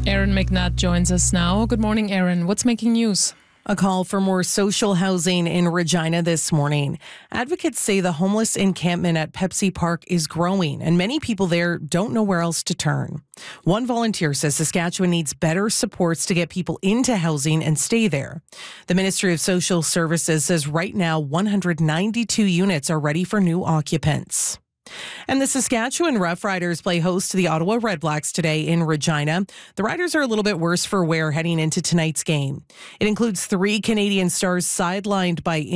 Aaron McNutt joins us now. Good morning, Aaron. What's making news? A call for more social housing in Regina this morning. Advocates say the homeless encampment at Pepsi Park is growing, and many people there don't know where else to turn. One volunteer says Saskatchewan needs better supports to get people into housing and stay there. The Ministry of Social Services says right now 192 units are ready for new occupants. And the Saskatchewan Roughriders play host to the Ottawa Redblacks today in Regina. The Riders are a little bit worse for wear heading into tonight's game. It includes 3 Canadian stars sidelined by